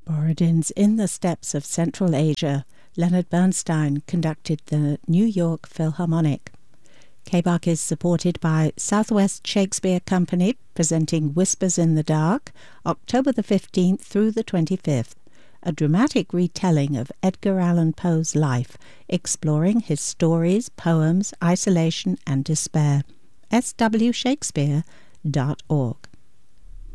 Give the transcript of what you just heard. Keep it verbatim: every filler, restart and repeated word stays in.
Borodin's In the Steppes of Central Asia, Leonard Bernstein conducted the New York Philharmonic. K B A C is supported by Southwest Shakespeare Company, presenting Whispers in the Dark, October the fifteenth through the twenty-fifth, a dramatic retelling of Edgar Allan Poe's life, exploring his stories, poems, isolation, and despair. s w shakespeare dot org